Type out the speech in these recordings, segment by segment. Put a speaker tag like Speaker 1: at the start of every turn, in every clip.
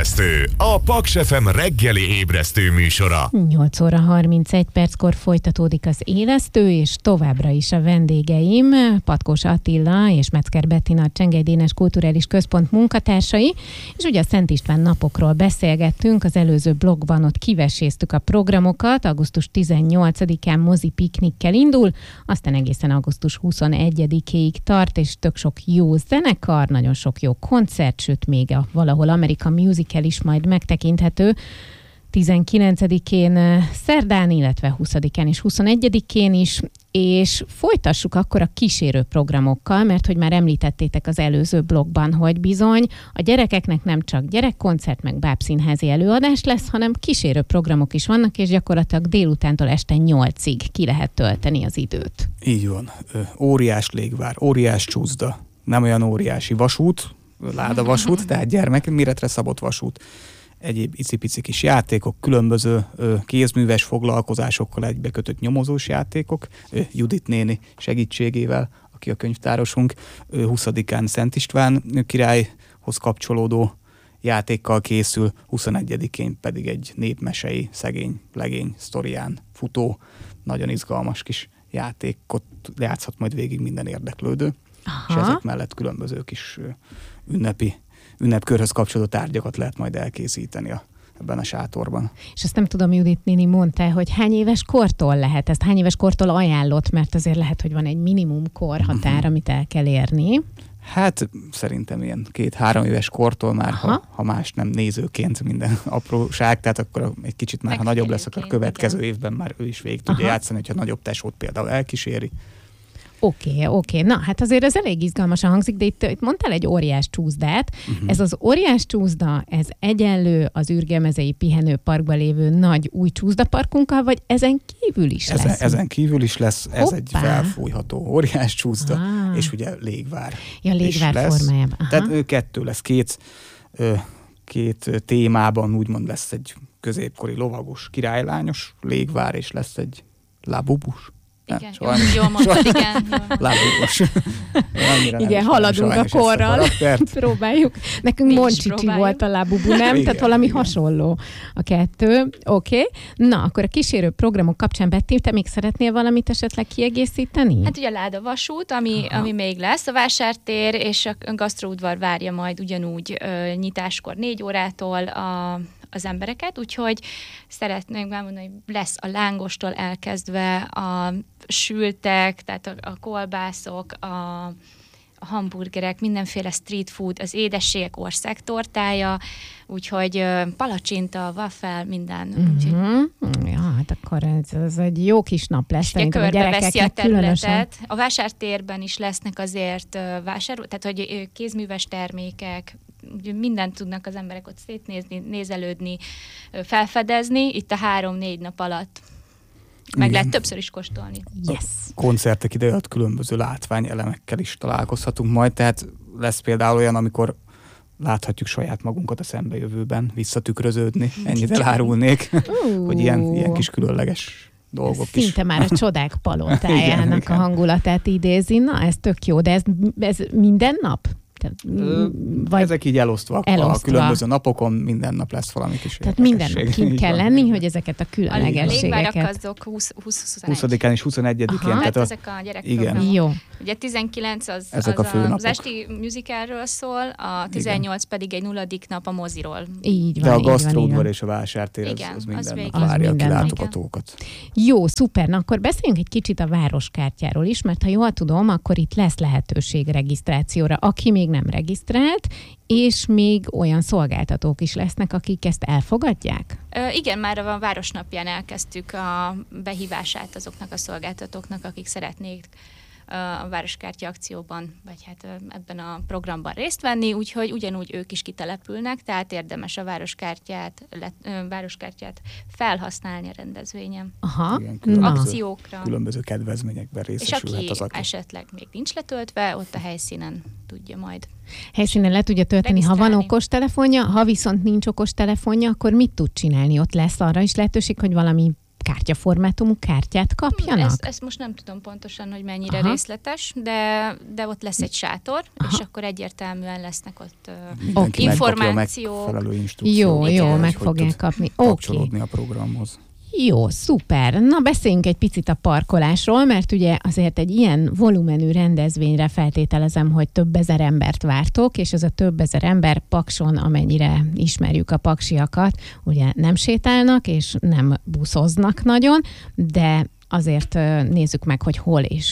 Speaker 1: A Paks FM reggeli ébresztő műsora.
Speaker 2: 8 óra 31 perckor folytatódik az élesztő, és továbbra is a vendégeim Patkós Attila és Metzger Bettina, a Csengely Dénes Kulturális Központ munkatársai, és ugye a Szent István napokról beszélgettünk, az előző blogban ott kiveséztük a programokat, augusztus 18-án mozi piknikkel indul, aztán egészen augusztus 21-ig tart, és tök sok jó zenekar, nagyon sok jó koncert, sőt még a valahol American Musical is majd megtekinthető 19-én szerdán, illetve 20-án és 21-én is, és folytassuk akkor a kísérő programokkal, mert hogy már említettétek az előző blogban, hogy bizony a gyerekeknek nem csak gyerekkoncert meg bábszínházi előadás lesz, hanem kísérő programok is vannak, és gyakorlatilag délutántól este 8-ig ki lehet tölteni az időt.
Speaker 3: Így van. Óriás légvár, óriás csúszda, nem olyan óriási vasút, ládavasút, tehát gyermekméretre szabott vasút, egyéb icipici kis játékok, különböző kézműves foglalkozásokkal egybekötött nyomozós játékok, Judit néni segítségével, aki a könyvtárosunk, 20-án Szent István királyhoz kapcsolódó játékkal készül, 21-én pedig egy népmesei szegény legény sztorián futó, nagyon izgalmas kis játékot játszhat majd végig minden érdeklődő. Aha. És ezek mellett különböző kis ünnepkörhöz kapcsolódó tárgyakat lehet majd elkészíteni ebben a sátorban.
Speaker 2: És azt nem tudom, Judit néni mondta, hogy hány éves kortól lehet ezt, hány éves kortól ajánlott, mert azért lehet, hogy van egy minimum korhatár, amit el kell érni.
Speaker 3: Hát szerintem ilyen 2-3 éves kortól már, ha más nem nézőként minden apróság, tehát akkor egy kicsit már, ha nagyobb lesz, akkor a következő évben már ő is végig tudja játszani, hogyha nagyobb tesót például elkíséri.
Speaker 2: Oké. Na, hát azért ez elég izgalmasan hangzik, de itt mondtál egy óriás csúszdát. Ez az óriás csúszda, ez egyenlő az Ürgelmezei Pihenőparkban lévő nagy új csúszdaparkunkkal, vagy ezen kívül is lesz?
Speaker 3: Ezen kívül is lesz, ez egy felfújható óriás csúszda, és ugye légvár.
Speaker 2: Ja, légvár formájában.
Speaker 3: Tehát kettő lesz, két témában úgymond lesz egy középkori lovagos, királylányos légvár, és lesz egy lábubus.
Speaker 4: Igen, jól mondtad, igen.
Speaker 3: Lábúgos.
Speaker 2: Igen, haladunk a korral, próbáljuk. Nekünk Moncsicsi volt a lábubú, nem? Igen, tehát valami hasonló a kettő. Oké. Na, akkor a kísérő programok kapcsán, Betty, te még szeretnél valamit esetleg kiegészíteni?
Speaker 4: Hát ugye a ládavasút, ami még lesz, a vásártér és a gasztroudvar várja majd ugyanúgy nyitáskor 4 órától az embereket, úgyhogy szeretném elmondani, hogy lesz a lángostól elkezdve a sültek, tehát a kolbászok, a hamburgerek, mindenféle street food, az édességek országtortája, úgyhogy palacsinta, waffle, minden.
Speaker 2: Ja, hát akkor ez egy jó kis nap lesz.
Speaker 4: És körbeveszi a területet. A vásártérben is lesznek azért tehát hogy kézműves termékek, mindent tudnak az emberek ott szétnézni, nézelődni, felfedezni, itt a 3-4 nap alatt. Meg lehet többször is kóstolni.
Speaker 2: Yes.
Speaker 3: A koncertek ideje alatt különböző látványelemekkel is találkozhatunk majd, tehát lesz például olyan, amikor láthatjuk saját magunkat a szembejövőben visszatükröződni, ennyit elárulnék, hogy ilyen kis különleges dolgok is.
Speaker 2: Szinte már a csodák palotájának a hangulatát idézi. Na, ez tök jó, de ez minden nap?
Speaker 3: Ezek így elosztva a különböző napokon, minden nap lesz valami kis
Speaker 2: tehát minden nap kint kell lenni, hogy ezeket a különlegességeket.
Speaker 4: A légvárak azok 20-án
Speaker 3: és 21-én.
Speaker 4: Tehát ezek a gyerekprogramok.
Speaker 2: Jó.
Speaker 4: Ugye 19 az esti musicalről szól, a 18 pedig egy 0. nap a moziról.
Speaker 2: Így van.
Speaker 3: De a gasztroudvar és a vásártér az minden nap várja a kilátogatókat.
Speaker 2: Jó, szuper. Na akkor beszéljünk egy kicsit a városkártyáról is, mert ha jól tudom, akkor itt lesz lehetőség regisztrációra, aki még nem regisztrált, és még olyan szolgáltatók is lesznek, akik ezt elfogadják?
Speaker 4: Igen, már a Városnapján elkezdtük a behívását azoknak a szolgáltatóknak, akik szeretnék a Városkártya akcióban, vagy hát ebben a programban részt venni, úgyhogy ugyanúgy ők is kitelepülnek, tehát érdemes a városkártyát felhasználni a rendezvényen.
Speaker 2: Aha.
Speaker 3: Igen,
Speaker 4: akciókra.
Speaker 3: Különböző kedvezményekben részesülhet az,
Speaker 4: aki esetleg még nincs letöltve, ott a helyszínen tudja majd.
Speaker 2: Helyszínen le tudja tölteni, ha van okostelefonja, ha viszont nincs okostelefonja, akkor mit tud csinálni? Ott lesz arra is lehetőség, hogy valami kártyaformátumú kártyát kapjanak?
Speaker 4: Ezt most nem tudom pontosan, hogy mennyire részletes, de ott lesz egy sátor, és akkor egyértelműen lesznek ott információ.
Speaker 2: Jó, meg fogják kapni.
Speaker 3: Kapcsolódni a programhoz.
Speaker 2: Jó, szuper. Na, beszéljünk egy picit a parkolásról, mert ugye azért egy ilyen volumenű rendezvényre feltételezem, hogy több ezer embert vártok, és ez a több ezer ember Pakson, amennyire ismerjük a paksiakat, ugye nem sétálnak, és nem buszoznak nagyon, de azért nézzük meg, hogy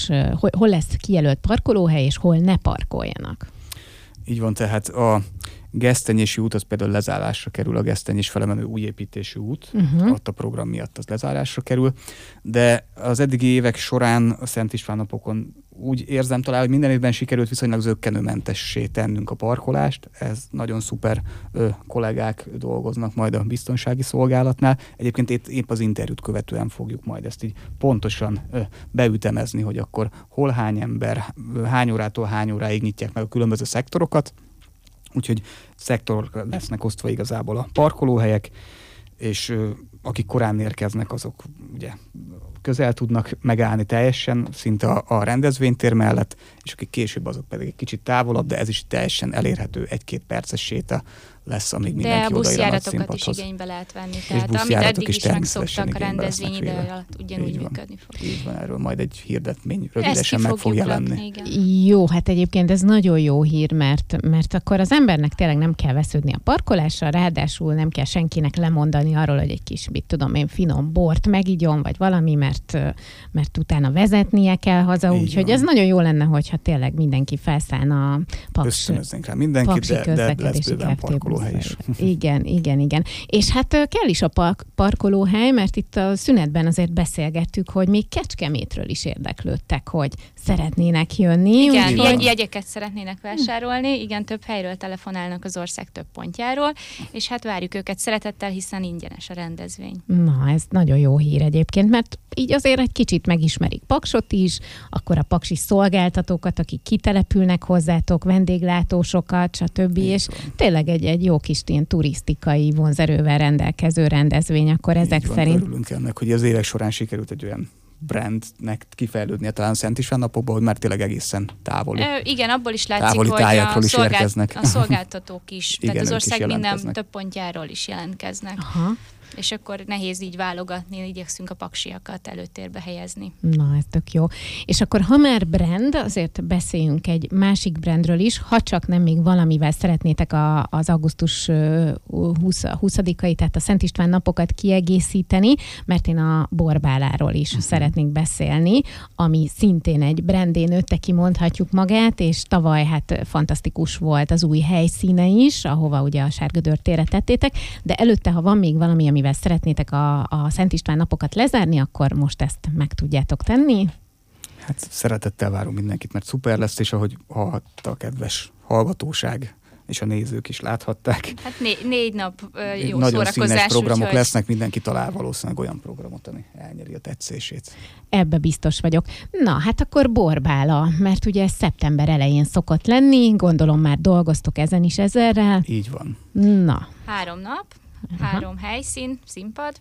Speaker 2: hol lesz kijelölt parkolóhely, és hol ne parkoljanak.
Speaker 3: Így van, tehát a Gesztenyési út az például lezárásra kerül, a Gesztenyés felemenő újépítésű út, ott a program miatt az lezárásra kerül, de az eddigi évek során a Szent István napokon úgy érzem talán, hogy minden évben sikerült viszonylag zökkenőmentessé tennünk a parkolást. Ez nagyon szuper kollégák dolgoznak majd a biztonsági szolgálatnál. Egyébként épp az interjút követően fogjuk majd ezt így pontosan beütemezni, hogy akkor hol hány ember, hány órától hány óráig nyitják meg a különböző szektorokat. Úgyhogy szektorok lesznek osztva igazából a parkolóhelyek, és akik korán érkeznek, azok ugye közel tudnak megállni teljesen, szinte a rendezvénytér mellett, és akik később, azok pedig egy kicsit távolabb, de ez is teljesen elérhető, 1-2 perces séta lesz, amíg mindenki odaér a nagy színpadhoz.
Speaker 4: De buszjáratokat is igénybe lehet venni, tehát amit eddig is megszoktak a rendezvény ideje alatt, ugyanúgy működni fog.
Speaker 3: Így van, erről majd egy hirdetmény rövidesen meg fog jelenni.
Speaker 2: Jó, hát egyébként ez nagyon jó hír, mert akkor az embernek tényleg nem kell vesződni a parkolásra, ráadásul nem kell senkinek lemondani arról, hogy egy kis, mit tudom én, finom bort megigyon, vagy valami, mert utána vezetnie kell haza, úgyhogy ez nagyon jó lenne, hogyha tényleg mindenki felszállna a
Speaker 3: ösztönöznénk rá mindenkit, de lesz bőven parkolóhely is.
Speaker 2: Igen. És hát kell is a parkolóhely, mert itt a szünetben azért beszélgettük, hogy még Kecskemétről is érdeklődtek, hogy szeretnének jönni.
Speaker 4: Igen, jegyeket szeretnének vásárolni, igen, több helyről telefonálnak az ország több pontjáról, és hát várjuk őket szeretettel, hiszen ingyenes a rendezvény. Na,
Speaker 2: ez nagyon jó hír egyébként, mert így azért egy kicsit megismerik Paksot is, akkor a paksi szolgáltatókat, akik kitelepülnek hozzátok, vendéglátósokat, stb. És tényleg egy jó kis ilyen turisztikai vonzerővel rendelkező rendezvény, akkor ezek szerint...
Speaker 3: Örülünk ennek, hogy az évek során sikerült egy olyan brandnek kifejlődnie talán Szent István napokban, hogy már tényleg egészen távoli.
Speaker 4: Igen, abból is látszik, hogy a szolgáltatók is,
Speaker 3: igen,
Speaker 4: tehát az ország minden több pontjáról is jelentkeznek.
Speaker 2: Aha.
Speaker 4: És akkor nehéz így válogatni, igyekszünk a paksiakat előtérbe helyezni.
Speaker 2: Na, ez tök jó. És akkor, ha már brand, azért beszéljünk egy másik brandről is, ha csak nem még valamivel szeretnétek az augusztus 20-ai, tehát a Szent István napokat kiegészíteni, mert én a borbáláról is szeretnék beszélni, ami szintén egy brandé nőtte ki, mondhatjuk magát, és tavaly hát fantasztikus volt az új helyszíne is, ahova ugye a Sárgödör térre tettétek, de előtte, ha van még valami, amivel szeretnétek a Szent István napokat lezárni, akkor most ezt meg tudjátok tenni?
Speaker 3: Hát szeretettel várunk mindenkit, mert szuper lesz, és ahogy hallhatta a kedves hallgatóság, és a nézők is láthatták.
Speaker 4: Hát 4 nap jó
Speaker 3: nagyon
Speaker 4: szórakozás.
Speaker 3: Nagyon színes programok
Speaker 4: úgyhogy...
Speaker 3: lesznek, mindenki talál valószínűleg olyan programot, ami elnyeri a tetszését.
Speaker 2: Ebbe biztos vagyok. Na, hát akkor borbála, mert ugye szeptember elején szokott lenni, gondolom már dolgoztok ezen is ezerrel.
Speaker 3: Így van.
Speaker 2: Na.
Speaker 4: 3 nap. 3 helyszín, színpad,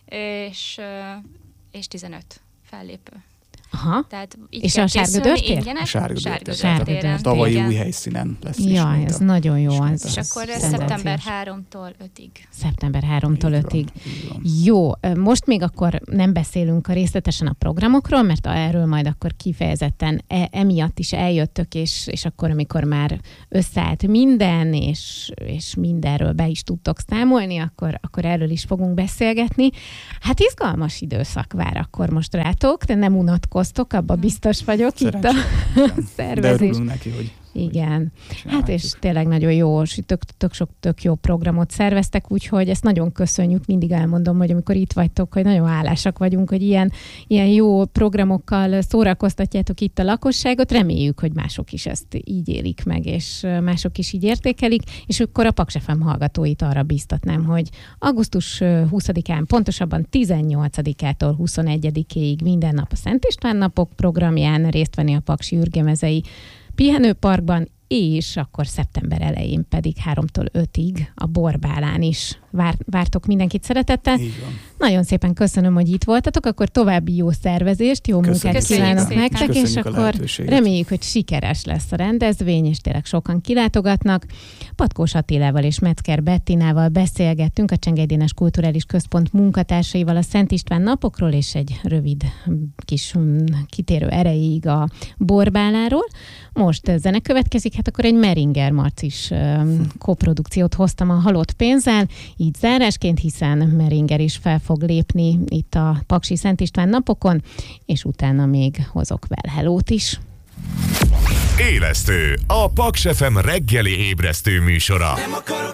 Speaker 4: és 15 fellépő.
Speaker 2: Aha.
Speaker 4: Tehát
Speaker 2: és a Sárgödör tér?
Speaker 3: A Sárgödör téren. A tavalyi új helyszínen lesz.
Speaker 2: Ja, ez nagyon jó.
Speaker 4: És akkor szeptember 3-tól 5-ig.
Speaker 2: Szeptember 3-tól 5-ig. Jó, most még akkor nem beszélünk részletesen a programokról, mert erről majd akkor kifejezetten emiatt is eljöttök, és akkor, amikor már összeállt minden, és mindenről be is tudtok számolni, akkor erről is fogunk beszélgetni. Hát izgalmas időszak vár akkor most rátok, de nem unatkoztok, abban biztos vagyok itt a szervezés.
Speaker 3: De örülünk neki, hogy
Speaker 2: igen. Hát és tényleg nagyon jó, tök jó programot szerveztek, úgyhogy ezt nagyon köszönjük. Mindig elmondom, hogy amikor itt vagytok, hogy nagyon hálásak vagyunk, hogy ilyen jó programokkal szórakoztatjátok itt a lakosságot. Reméljük, hogy mások is ezt így élik meg, és mások is így értékelik. És akkor a Paks FM hallgatóit arra bíztatnám, hogy augusztus 20-án, pontosabban 18-ától 21-ig minden nap a Szent István napok programján részt venni a Paksi Ürgemezei Pihenőparkban, és akkor szeptember elején pedig 3-tól 5-ig a borbálán is vártok mindenkit szeretettel.
Speaker 3: Így van.
Speaker 2: Nagyon szépen köszönöm, hogy itt voltatok, akkor további jó szervezést, jó munkát kívánok nektek, és akkor reméljük, hogy sikeres lesz a rendezvény, és tényleg sokan kilátogatnak. Patkós Attilával és Metzger Bettinával beszélgettünk a Csengely Dénes Kulturális Központ munkatársaival a Szent István napokról, és egy rövid kis kitérő erejéig a borbáláról. Most zene következik, hát akkor egy Meringer Marcis koprodukciót hoztam a Halott pénzzel, így zárásként, hiszen Meringer is fel fog lépni itt a Paksi Szent István napokon, és utána még hozok Well Hello-t is.
Speaker 1: Élesztő, a Paks FM reggeli ébresztő műsora.